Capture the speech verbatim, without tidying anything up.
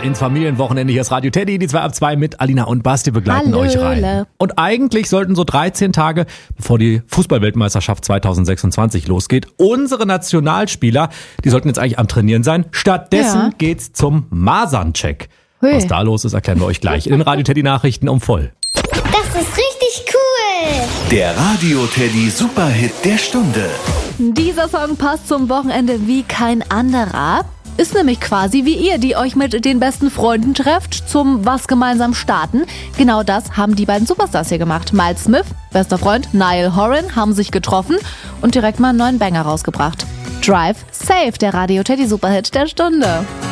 ins Familienwochenende. Hier ist Radio Teddy, die zwei ab zwei mit Alina und Basti begleiten Hallöle. euch rein. Und eigentlich sollten so dreizehn Tage, bevor die Fußball-Weltmeisterschaft zweitausendsechsundzwanzig losgeht, unsere Nationalspieler, die sollten jetzt eigentlich am Trainieren sein. Stattdessen Ja. geht's zum Masern-Check. Hui. Was da los ist, erklären wir euch gleich in den Radio Teddy Nachrichten um voll. Das ist richtig cool. Der Radio Teddy Superhit der Stunde. Dieser Song passt zum Wochenende wie kein anderer. Ist nämlich quasi wie ihr, die euch mit den besten Freunden trefft, zum was gemeinsam starten. Genau das haben die beiden Superstars hier gemacht. Miles Smith, bester Freund, Niall Horan haben sich getroffen und direkt mal einen neuen Banger rausgebracht. Drive Safe, der Radio Teddy Superhit der Stunde.